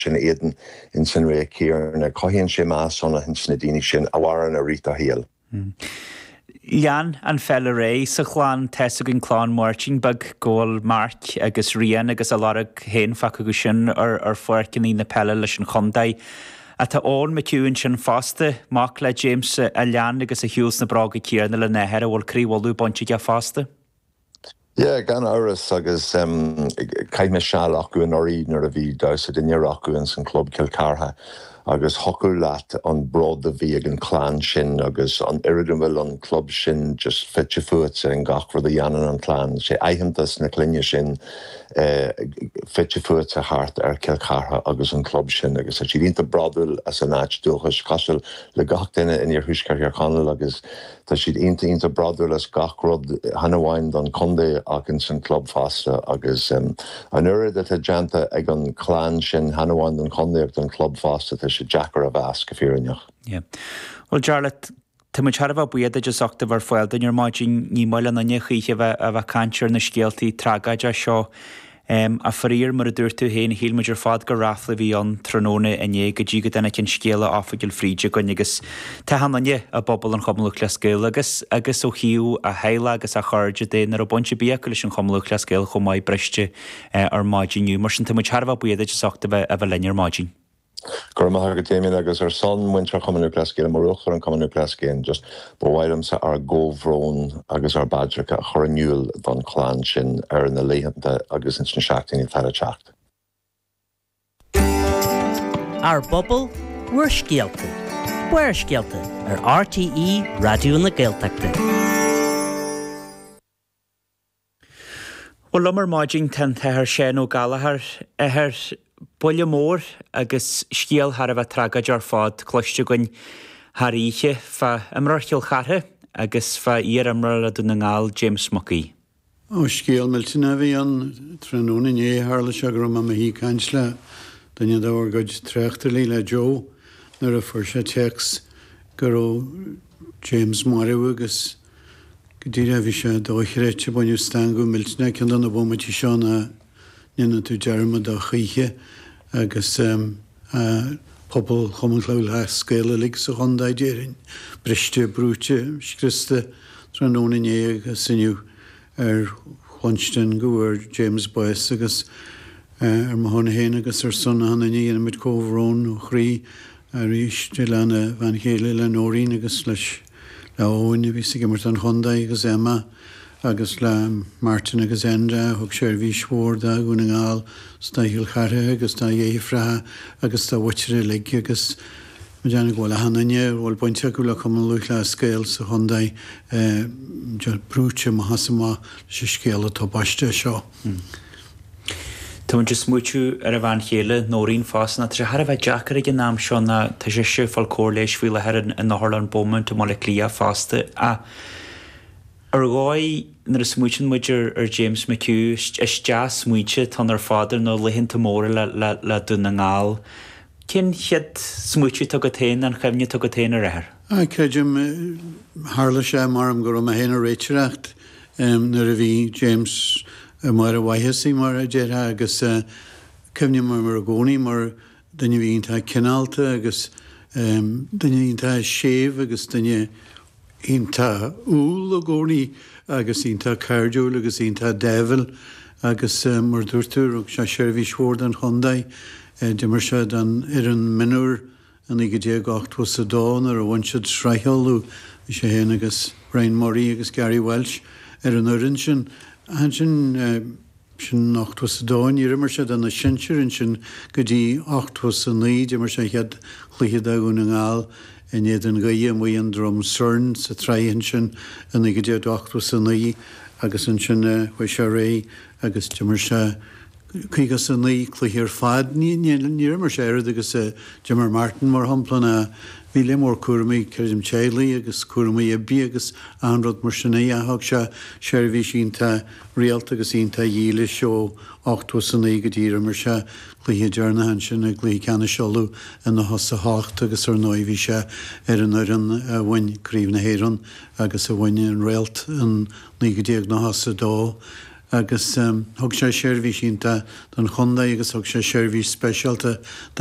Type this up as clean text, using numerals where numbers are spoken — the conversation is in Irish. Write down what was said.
sin éan in sin ré céarna caihéonn sé más sonna hin sna daoine sin abharan a rita héal. Lean an fell ré sa chláán teasa gin chláán Martin bag ggóil Mark agus rian agus a larag héin fa go sin ar fuircin í na pelle leis an chondaid. A tá ón McEwen sin fásta mac le James a lean agus a hiús na braga céarna le neheir a bhfuil críomhú bonte a fásta? Gan áras agus caiime seall acu an orí nar a bhí dása duine acu an san club Kilcartha agus hocu leat an brod a bhí ag an chlán sin agus an iridim bhfuil an club sin just fitte fuat an gachfar a dhéanaan an chlán. sé aitheantas na cluine sin fitte fuat a hart ar Kilcartha agus an club sin agus a dínta bradúil as an áit dúchas caiisiil le gach duine in ar thuisceir ar canal agus tá siad inta bradúil as gachrod hanahhain don condé ag an san club fásta agus an uire a deanta ag an chlán sin hanahhain don condé ag an club fásta sé Jackar a bheas go fíorneach. Well, Jarlath, tá muid thar bh buad a just achta bhar foiil den ar máidin ní máile na chuiche a bheith cantir na scéaltaí tragaide seo a farír mar a dúirtú héin híl muidir fad go rafla bhí an tróna ané go dtí go denna cin scéala áfaigil fríide gon agus tá hanne a bobbal an chomlú le scéil agus ó hiú a heile agus a chuirde déanaar a bonte bí leis an chomlú le scéil chum maiid breiste ar máidinniu mar sin tá muid thar bh buad a just achta bheith a bheith lein ar máidin. Gur maithe go téimiid agus ar son muintear cumanú plascéin marúchar an cumanú plascéin just bhhaidm sa ar ggóhrón agus ar badreacha a choraniúil don chláán sin ar na léhananta agus in sna seachtaí tar a teacht. Ar bobbal, we're scéalta. We're scéalta ar RTE Radio na Gaeltachta. Well, lumar máidin ten thethir sé ó galahar Boile mór agus scéal har a bheith tragaid ar fád cloiste goin haríe fa imreachil chathe agus fa íar imre a dún ngáil James Muckey. Scéal miltina bhí an tróna é hála se gur ma hí cainsle daine dáhar goid treachtarlí le Joe nar a fuair sé text gur James Mariu agus go dtí a bhí sé dóithréite buinú stangú miltina cin an na bhmatí seánna nina tú dearma do chuiche agus pobl chomlail le scéile lig sa chundaid déirin briste brúte scriste tróna é agus sinniu ar chuinstein go James Boyce agus ar mahonna héana agus ar sonna hanna ní mit cóhrón ó chrí a ríis de lena van chéile le nóín agus leis le óin a bhí sa gimmart an chundaid agus Emma agus le Martin agus Enda thug sé bhí swórda gúna ngáil staithil charthe agus tá dhéhrathe agus tá bhaitire le agus deanna bhil a hanaine bhil pointe go le cum luch le scéil sa chundaid brúte má hasamá sé scéala tá baiste seo. Tá just múú ar a bhain chéile nóín fásanna tre har a bheith Jackar ag an náam seo na tá sé se fáil cóir leis bhí le hean in náthlan boman tá má le clia fásta a ar gáid nar a smúin muidir ar James McHugh is deas smuoite tan ar fáidir nó lehinnta móra le duna ngáil. Cén chiad smúite tu go téin an chemne tu go téin ar air? Creidim hála sé marm gur a héana réitereacht nar a bhí James mar a bhaithesí mar a déire agus cemne mar a gcónaí mar duine bhíonnta cinálta agus duine onnta séomh agus duine onnta úl a gcónaí agus onnta cairdeúil agus onnta devel agus mar dúirtú se seirbhí swórd an chundaid de mar se an ar an minúr an ige dé 8 sa dáin ar a bhainsead sreithilú sé héana agus Brian Murray agus Gary Welsh ar an urin sin sin 8 sa dáin í mar se an na sinseir sin go dtí 8 sa 9 mar se head chluichead a gúna ngáil in iad an gaí mu an drom surn sa treihin sin an ige dé 8 sa 9 agus an sin bhui se ré agus mar se chuigas san lí chluichear fad ní mar sé agus Jimmer Martin mar hamplan a bhí le mór cuairmaí chuidim téalaí agus cuairmaí a bí agus anrad mar sinna a thug se seirbhí sínta réalta agus ionta díle seo 8 san 9 go dtíra mar se chluiche dearna han sin a glí ceanna seolú in na hosa hácht agus ar 9 bhí se ar an bhain críomh na héan agus a bhaine an réalt an 9 na hosa dó agus thug sé seirbhí sínta don chunda agus thug sé seirbhí speisialta